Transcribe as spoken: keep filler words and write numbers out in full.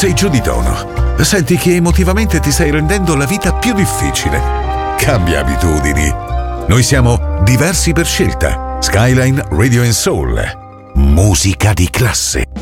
sei giù di tono. Senti che emotivamente ti stai rendendo la vita più difficile. Cambia abitudini. Noi siamo diversi per scelta. Skyline Radio and Soul. Musica di classe.